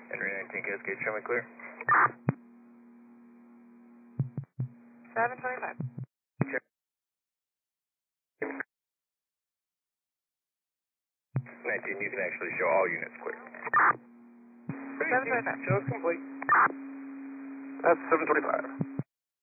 Henry 19 Cascade, show me clear. 725. 19, you can actually show all units clear. 725. Shows complete. That's 725.